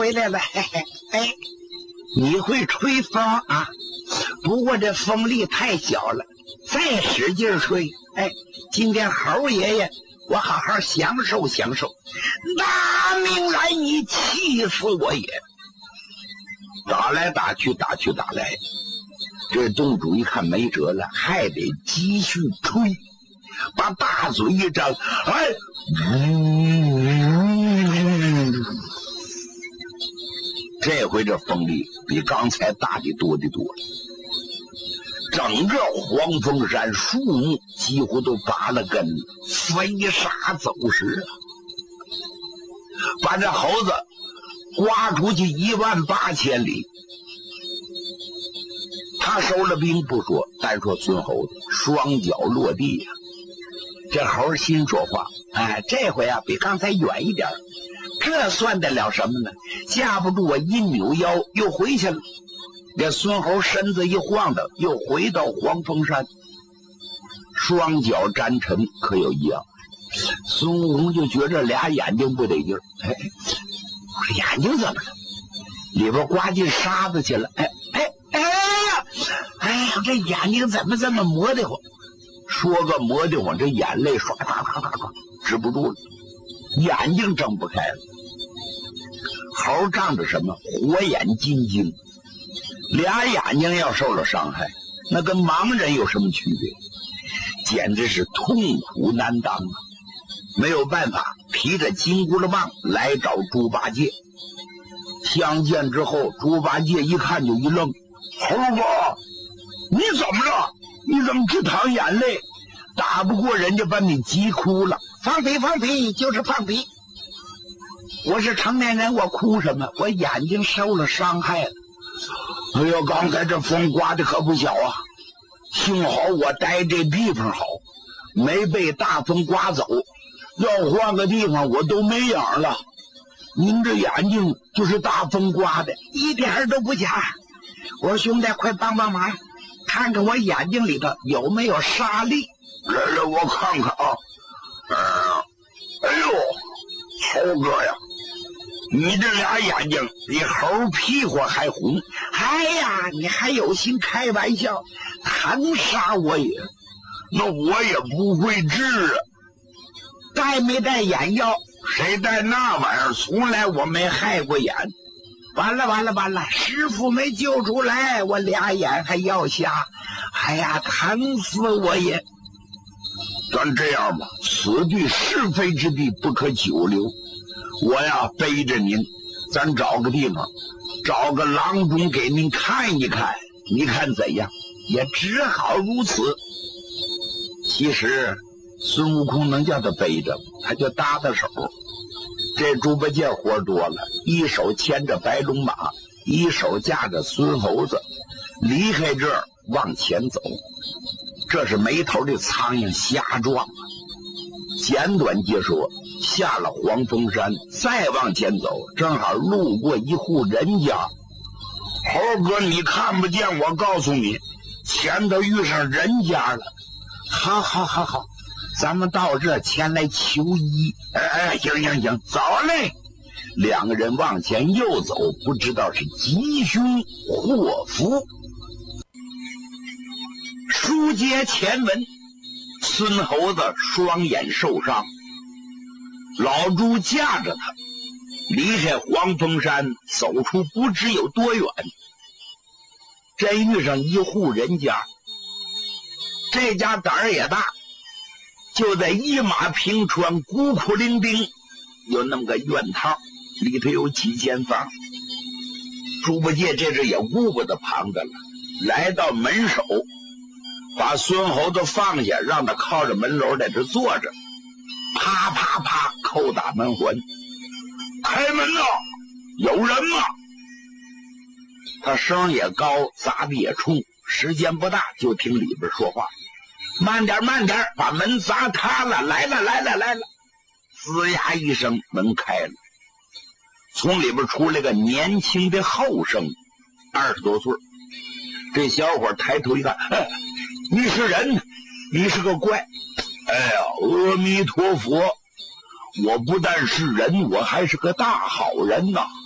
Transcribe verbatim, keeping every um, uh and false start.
回来了。嘿嘿，哎，你会吹风啊？不过这风力太小了，再使劲吹，哎，今天猴爷爷我好好享受享受。拿命来，你气死我也！打来打去，打去打来，这洞主一看没辙了，还得继续吹，把大嘴一张，哎，嗯，这回这风力比刚才大的多的多。整个黄风山树木几乎都拔了根，飞沙走石啊！把这猴子刮出去一万八千里。他收了兵不说，单说孙猴子双脚落地呀、啊。这猴心说话，哎，这回啊比刚才远一点，这算得了什么呢？架不住我一扭腰又回去了。这孙猴身子一晃的，又回到黄风山，双脚沾尘，可有一样。孙悟空就觉着俩眼睛不得劲儿，哎，我说眼睛怎么了？里边刮进沙子去了，哎哎哎呀，哎呀，这眼睛怎么这么磨得慌？说个磨得慌，这眼泪唰哒哒哒哒止不住了，眼睛睁不开了。猴仗着什么？火眼金睛。俩眼睛要受了伤害，那跟盲人有什么区别？简直是痛苦难当啊！没有办法，提着金箍棒来找猪八戒。相见之后，猪八戒一看就一愣：“猴哥，你怎么了？你怎么直淌眼泪？打不过人家，把你急哭了。放屁放屁，就是放屁！我是成年人，我哭什么？我眼睛受了伤害了。哎呦，刚才这风刮的可不小啊！幸好我待这地方好，没被大风刮走。要换个地方，我都没影了。您这眼睛就是大风刮的，一点都不假。我说兄弟，快帮帮忙，看看我眼睛里头有没有沙粒。来来，我看看啊。嗯，哎呦，猴哥呀！你这俩眼睛比猴屁股还红，哎呀，你还有心开玩笑，疼杀我也！那我也不会治啊。带没带眼药？谁带那玩意儿？从来我没害过眼。完了完了完了，师傅没救出来，我俩眼还要瞎，哎呀，疼死我也！咱这样吧，此地是非之地，不可久留。我呀，背着您，咱找个地方，找个郎中给您看一看，你看怎样？也只好如此。其实，孙悟空能叫他背着，他就搭搭手。这猪八戒活多了，一手牵着白龙马，一手架着孙猴子，离开这儿往前走。这是没头的苍蝇瞎撞啊！简短截说。下了黄风山，再往前走，正好路过一户人家。猴哥，你看不见，我告诉你，前头遇上人家了。好好好好，咱们到这前来求医。哎哎，行行行，走嘞！两个人往前又走，不知道是吉凶祸福。书接前文，孙猴子双眼受伤。老猪架着他，离开黄风山，走出不知有多远。真遇上一户人家，这家胆儿也大，就在一马平川孤苦伶仃，有那么个院套，里头有几间房。猪八戒这阵也顾不得旁的了，来到门首，把孙猴子放下，让他靠着门楼在这坐着。啪啪啪，叩打门环，开门呐！有人吗？他声也高，砸的也冲，时间不大，就听里边说话：“慢点，慢点，把门砸塌了！来了，来了，来了！”吱呀一声，门开了，从里边出来个年轻的后生，二十多岁。这小伙抬头一看，哎，你是人，你是个怪。哎呀，阿弥陀佛！我不但是人，我还是个大好人呐、啊！